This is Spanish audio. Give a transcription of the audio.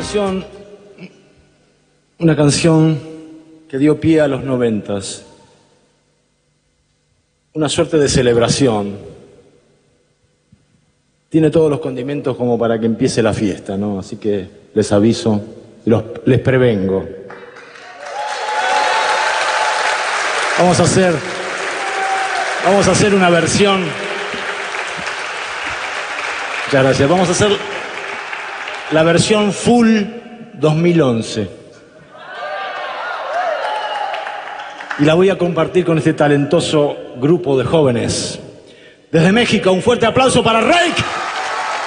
continuación una canción que dio pie a los 90s. Una suerte de celebración. Tiene todos los condimentos como para que empiece la fiesta, ¿no? Así que les aviso y les prevengo. Vamos a hacer una versión. Muchas gracias. Vamos a hacer la versión full 2011. Y la voy a compartir con este talentoso grupo de jóvenes. Desde México, un fuerte aplauso para Reik.